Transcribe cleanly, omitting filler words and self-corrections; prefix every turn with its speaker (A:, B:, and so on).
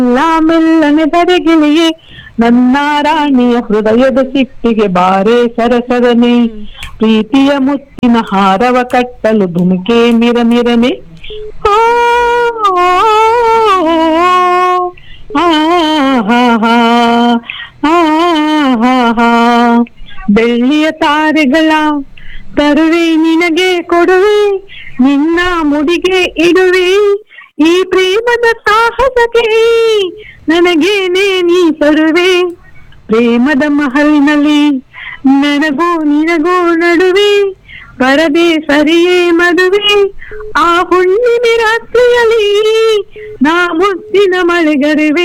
A: ಎಲ್ಲ ಮೆಲ್ಲನೆ ಬರೆಗಿಳಿಯೇ ನನ್ನ ರಾಣಿಯ ಹೃದಯದ ಸಿಟ್ಟಿಗೆ ಬಾರೆ ಸರಸರನೆ ಪ್ರೀತಿಯ ಮುತ್ತಿನ ಹಾರವ ಕಟ್ಟಲು ಧುಮುಕೆ ಮಿರಮಿರನೆ ಆ ಆ ಹಾ ಹಾ ಆ ಹಾ ಹಾ ಬೆಳ್ಳಿಯ ತಾರೆಗಳ ತರುವೆ ನಿನಗೆ ಕೊಡುವೆ ನಿನ್ನ ಮುಡಿಗೆ ಇಡುವೆ ಈ ಪ್ರೇಮದ ಸಾಹಸಕ್ಕೆ ನನಗೇನೆ ನೀ ತರುವೆ ಪ್ರೇಮದ ಮಹಲ್ನಲ್ಲಿ ನನಗೂ ನಿನಗೂ ನಡುವೆ ಬರದೆ ಸರಿಯೇ ಮದುವೆ ಆ ಹುಣ್ಣಿಮೆ ರಾತ್ರಿಯಲ್ಲಿ ನಾ ಮುತ್ತಿನ ಮಳೆಗರುವೆ